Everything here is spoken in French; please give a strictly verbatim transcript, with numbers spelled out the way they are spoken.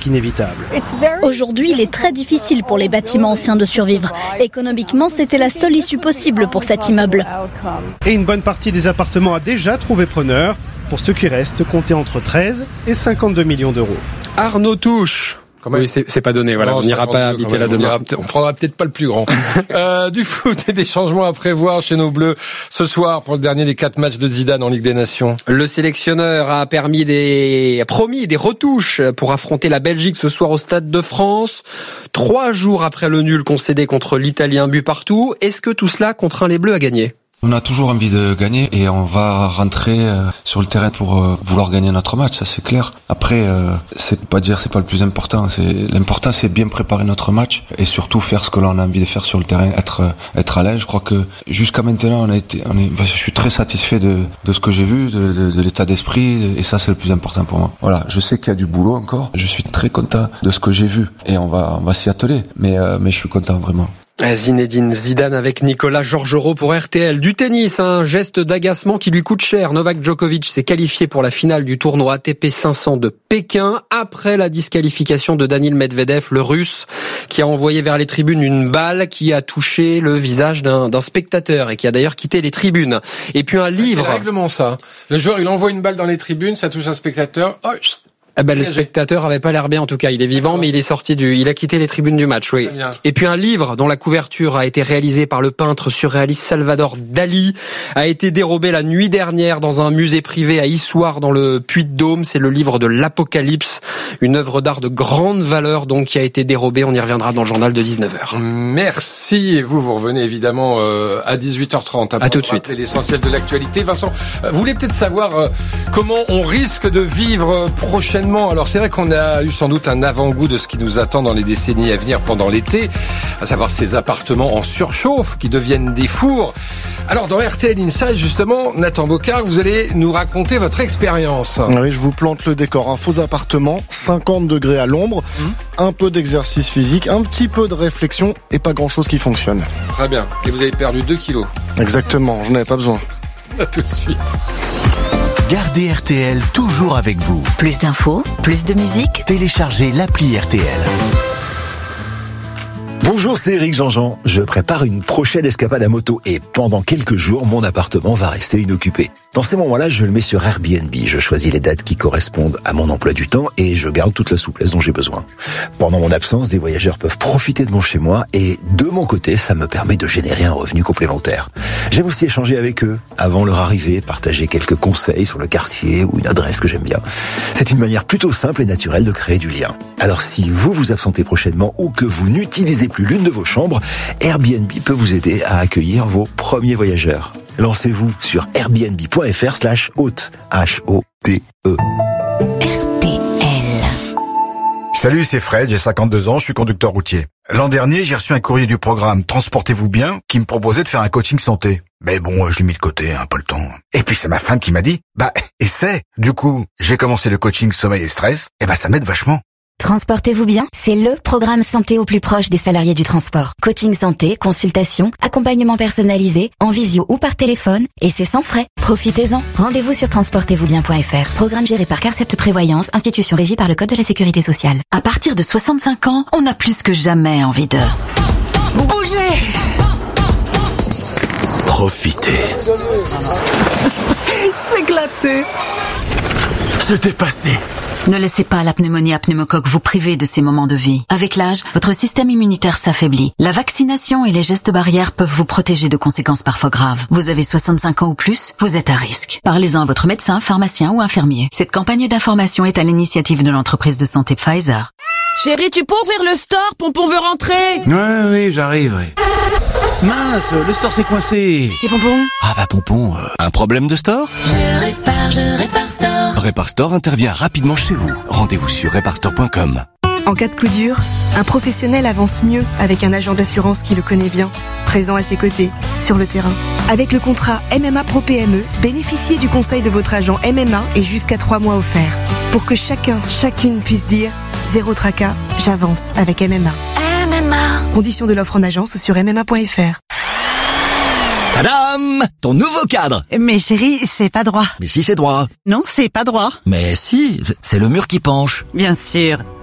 presque inévitable. Aujourd'hui, il est très difficile pour les bâtiments anciens de survivre. Économiquement, c'était la seule issue possible pour cet immeuble. Et une bonne partie des appartements a déjà trouvé preneur. Pour ceux qui restent, comptez entre treize et cinquante-deux millions d'euros. Arnaud Touche. Oui, c'est, c'est pas donné. Voilà, non, on n'ira pas habiter là demain. On, on prendra peut-être pas le plus grand. euh, du foot et des changements à prévoir chez nos Bleus ce soir pour le dernier des quatre matchs de Zidane en Ligue des Nations. Le sélectionneur a permis des, a promis des retouches pour affronter la Belgique ce soir au Stade de France. Trois jours après le nul concédé contre l'Italie, un but partout. Est-ce que tout cela contraint les Bleus à gagner? On a toujours envie de gagner et on va rentrer euh, sur le terrain pour euh, vouloir gagner notre match, ça c'est clair. Après, euh, c'est pas dire c'est pas le plus important. C'est l'important, c'est bien préparer notre match et surtout faire ce que l'on a envie de faire sur le terrain, être euh, être à l'aise. Je crois que jusqu'à maintenant, on a été, on est, je suis très satisfait de de ce que j'ai vu, de, de, de l'état d'esprit et ça c'est le plus important pour moi. Voilà, je sais qu'il y a du boulot encore. Je suis très content de ce que j'ai vu et on va on va s'y atteler. Mais euh, mais je suis content vraiment. Zinedine Zidane avec Nicolas Georgerot pour R T L. Du tennis, un geste d'agacement qui lui coûte cher. Novak Djokovic s'est qualifié pour la finale du tournoi A T P cinq cents de Pékin après la disqualification de Daniil Medvedev, le Russe, qui a envoyé vers les tribunes une balle qui a touché le visage d'un, d'un spectateur et qui a d'ailleurs quitté les tribunes. Et puis un livre. C'est le règlement ça. Le joueur il envoie une balle dans les tribunes, ça touche un spectateur. Oh, Eh ben, le spectateur avait pas l'air bien, en tout cas. Il est vivant, mais il est sorti du, il a quitté les tribunes du match, oui. Et puis un livre dont la couverture a été réalisée par le peintre surréaliste Salvador Dali a été dérobé la nuit dernière dans un musée privé à Issoire dans le Puy-de-Dôme. C'est le livre de l'Apocalypse. Une œuvre d'art de grande valeur, donc, qui a été dérobée. On y reviendra dans le journal de dix-neuf heures. Merci. Et vous, vous revenez évidemment euh, à dix-huit heures trente. À tout de suite. L'essentiel de l'actualité. Vincent, vous voulez peut-être savoir euh, comment on risque de vivre prochainement. Alors c'est vrai qu'on a eu sans doute un avant-goût de ce qui nous attend dans les décennies à venir pendant l'été, à savoir ces appartements en surchauffe qui deviennent des fours. Alors dans R T L Inside justement, Nathan Bocard, vous allez nous raconter votre expérience. Oui, je vous plante le décor. Un faux appartement, cinquante degrés à l'ombre, mmh. un peu d'exercice physique, un petit peu de réflexion et pas grand-chose qui fonctionne. Très bien. Et vous avez perdu deux kilos. Exactement, je n'avais pas besoin. À tout de suite. Gardez R T L toujours avec vous. Plus d'infos, plus de musique. Téléchargez l'appli R T L. Bonjour, c'est Eric Jean-Jean. Je prépare une prochaine escapade à moto et pendant quelques jours, mon appartement va rester inoccupé. Dans ces moments-là, je le mets sur Airbnb. Je choisis les dates qui correspondent à mon emploi du temps et je garde toute la souplesse dont j'ai besoin. Pendant mon absence, des voyageurs peuvent profiter de mon chez-moi et de mon côté, ça me permet de générer un revenu complémentaire. J'aime aussi échanger avec eux avant leur arrivée, partager quelques conseils sur le quartier ou une adresse que j'aime bien. C'est une manière plutôt simple et naturelle de créer du lien. Alors si vous vous absentez prochainement ou que vous n'utilisez plus l'une de vos chambres, Airbnb peut vous aider à accueillir vos premiers voyageurs. Lancez-vous sur airbnb.fr slash hôte, H O T E. R T L. Salut, c'est Fred, j'ai cinquante-deux ans, je suis conducteur routier. L'an dernier, j'ai reçu un courrier du programme Transportez-vous bien qui me proposait de faire un coaching santé. Mais bon, je l'ai mis de côté, un peu le temps. Et puis c'est ma femme qui m'a dit, bah, essaie. Du coup, j'ai commencé le coaching sommeil et stress, et bah ça m'aide vachement. Transportez-vous bien, c'est le programme santé au plus proche des salariés du transport. Coaching santé, consultation, accompagnement personnalisé, en visio ou par téléphone, et c'est sans frais. Profitez-en. Rendez-vous sur transportez vous bien point f r. Programme géré par Carcept Prévoyance, institution régie par le Code de la Sécurité sociale. À partir de soixante-cinq ans, on a plus que jamais envie de bouger. Profitez. S'éclater. Se dépasser. Ne laissez pas la pneumonie à pneumocoque vous priver de ces moments de vie. Avec l'âge, votre système immunitaire s'affaiblit. La vaccination et les gestes barrières peuvent vous protéger de conséquences parfois graves. Vous avez soixante-cinq ans ou plus, vous êtes à risque. Parlez-en à votre médecin, pharmacien ou infirmier. Cette campagne d'information est à l'initiative de l'entreprise de santé Pfizer. Chérie, tu peux ouvrir le store? Pompon veut rentrer. Oui, oui, j'arrive. Mince, le store s'est coincé. Et Pompon? Ah bah Pompon, euh, un problème de store? Je répare, je répare store. Répare Store intervient rapidement chez vous. Rendez-vous sur répare store point com. En cas de coup dur, un professionnel avance mieux avec un agent d'assurance qui le connaît bien, présent à ses côtés, sur le terrain. Avec le contrat M M A Pro P M E, bénéficiez du conseil de votre agent M M A et jusqu'à trois mois offerts. Pour que chacun, chacune puisse dire « Zéro tracas, j'avance avec M M A ». M M A. Conditions de l'offre en agence sur m m a point f r. Tadam! Ton nouveau cadre! Mais chérie, c'est pas droit. Mais si, c'est droit. Non, c'est pas droit. Mais si, c'est le mur qui penche. Bien sûr.